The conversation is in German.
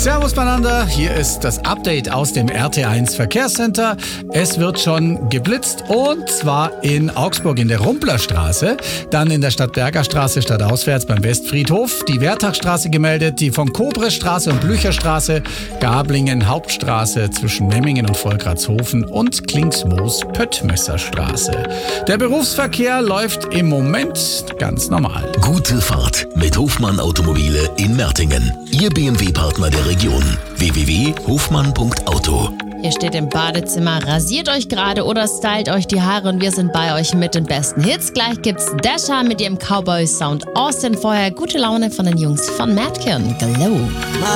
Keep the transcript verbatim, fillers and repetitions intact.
Servus miteinander, hier ist das Update aus dem R T eins Verkehrscenter. Es wird schon geblitzt und zwar in Augsburg in der Rumplerstraße, dann in der Stadtbergerstraße stadtauswärts beim Westfriedhof, die Wertachstraße gemeldet, die von Kobresstraße und Blücherstraße, Gablingen Hauptstraße zwischen Memmingen und Volkratshofen und Klingsmoos-Pöttmesserstraße. Der Berufsverkehr läuft im Moment ganz normal. Gute Fahrt mit Hofmann Automobile in Mertingen. Ihr B M W-Partner der Region. w w w punkt hofmann punkt auto. Ihr steht im Badezimmer, rasiert euch gerade oder stylt euch die Haare und wir sind bei euch mit den besten Hits. Gleich gibt's Dasha mit ihrem Cowboy-Sound. Austin vorher, gute Laune von den Jungs von Madkin. Glow.